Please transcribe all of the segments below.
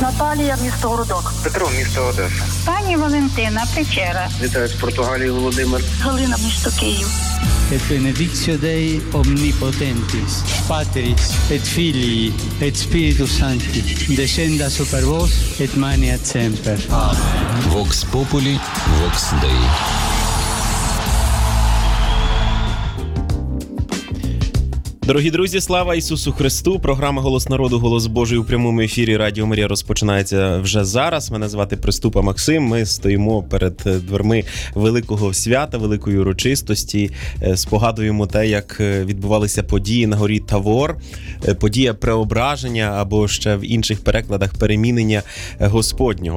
Наталія, місто Городок. Петро, місто Одеса. Пані Валентина, Печера. Вітаю з Португалії, Володимир. Галина, місто Київ. Et benedictio Dei omnipotentis, Patris et Filii et Spiritus Sancti, descenda super vos et maniat semper. Vox Populi, Vox Dei. Дорогі друзі, слава Ісусу Христу! Програма «Голос народу», «Голос Божий» у прямому ефірі Радіо Марія розпочинається вже зараз. Мене звати Приступа Максим. Ми стоїмо перед дверми великого свята, великої урочистості. Спогадуємо те, як відбувалися події на горі Тавор. Подія преображення або ще в інших перекладах перемінення Господнього.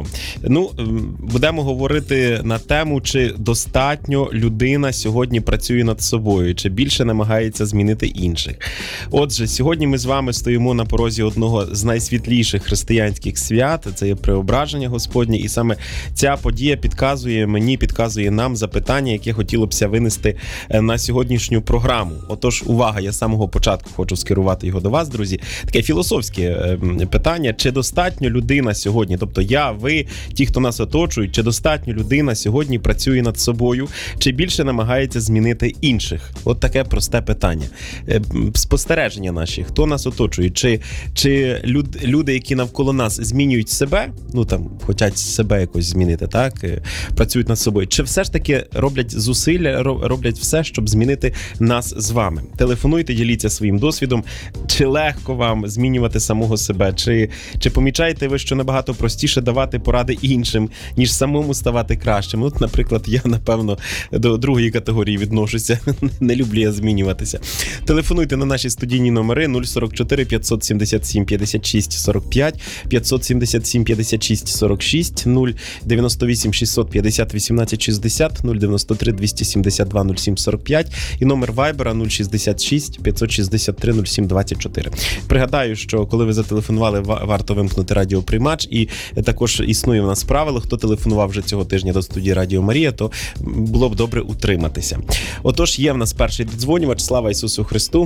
Будемо говорити на тему, чи достатньо людина сьогодні працює над собою, чи більше намагається змінити інших. Отже, сьогодні ми з вами стоїмо на порозі одного з найсвітліших християнських свят, це є преображення Господнє, і саме ця подія підказує нам запитання, яке хотілося б винести на сьогоднішню програму. Отож, увага, я з самого початку хочу скерувати його до вас, друзі. Таке філософське питання, чи достатньо людина сьогодні, тобто я, ви, ті, хто нас оточують, чи достатньо людина сьогодні працює над собою, чи більше намагається змінити інших? От таке просте питання. Спостереження наші, хто нас оточує, чи люди, які навколо нас змінюють себе, хочуть себе якось змінити, так, працюють над собою, чи все ж таки роблять зусилля, роблять все, щоб змінити нас з вами. Телефонуйте, діліться своїм досвідом, чи легко вам змінювати самого себе, чи помічаєте ви, що набагато простіше давати поради іншим, ніж самому ставати кращим. Наприклад, я, напевно, до другої категорії відношуся, не люблю я змінюватися. Телефонуйте на наші студійні номери 044 577 56 45, 577 56 46, 098 650 18 60, 093 272 07 45 і номер Вайбера 066 563 07 24. Пригадаю, що коли ви зателефонували, варто вимкнути радіоприймач, і також існує в нас правило, хто телефонував вже цього тижня до студії Радіо Марія, то було б добре утриматися. Отож, є в нас перший додзвонювач, слава Ісусу Христу.